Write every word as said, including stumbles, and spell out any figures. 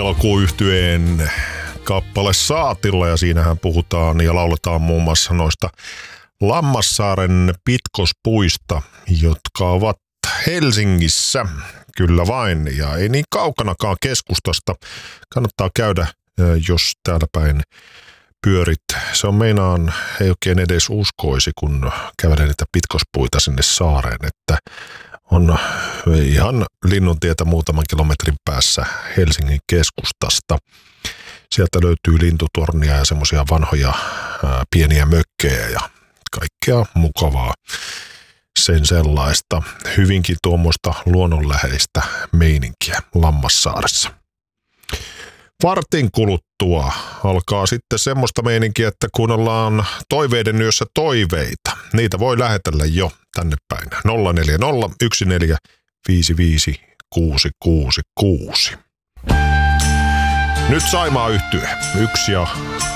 Elokuyhtyeen kappale Saatilla, ja siinähän puhutaan ja lauletaan muun muassa noista Lammassaaren pitkospuista, jotka ovat Helsingissä, kyllä vain, ja ei niin kaukanakaan keskustasta. Kannattaa käydä, jos täällä päin pyörit. Se on meinaan, ei oikein edes uskoisi, kun kävelee niitä pitkospuita sinne saareen, että on ihan Linnuntietä muutaman kilometrin päässä Helsingin keskustasta. Sieltä löytyy lintutornia ja semmoisia vanhoja ää, pieniä mökkejä ja kaikkea mukavaa sen sellaista. Hyvinkin tuommoista luonnonläheistä meininkiä Lammassaaressa. Vartin kuluttua alkaa sitten semmoista meininkiä, että kuunnellaan Toiveiden yössä toiveita. Niitä voi lähetellä jo tänne päin. nolla neljä nolla yksi neljä viisi viisi kuusi kuusi kuusi. Nyt Saimaa Yhtye. Yksi ja